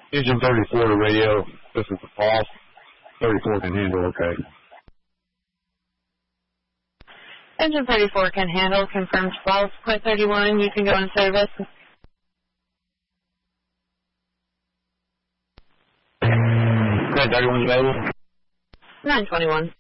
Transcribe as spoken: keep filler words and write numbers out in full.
Engine thirty-four to radio. This is the false. thirty-four can handle okay. Engine thirty-four can handle. Confirmed false. Point thirty-one, you can go in service. Point thirty-one available. nine twenty-one.